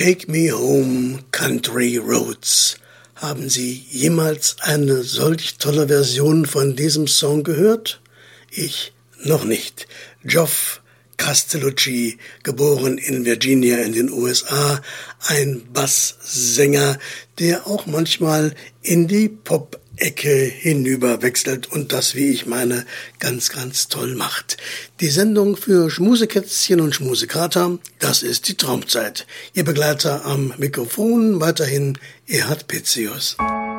Take Me Home, Country Roads. Haben Sie jemals eine solch tolle Version von diesem Song gehört? Ich noch nicht. Geoff Castellucci, geboren in Virginia in den USA, ein Basssänger, der auch manchmal in die Pop-Ecke hinüber wechselt und das, wie ich meine, ganz, ganz toll macht. Die Sendung für Schmusekätzchen und Schmusekater, das ist die Traumzeit. Ihr Begleiter am Mikrofon weiterhin Erhard Petzius.